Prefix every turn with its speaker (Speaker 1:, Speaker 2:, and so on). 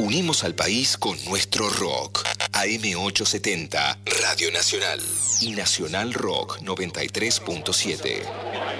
Speaker 1: Unimos al país con nuestro rock. AM870, Radio Nacional. Y Nacional Rock 93.7.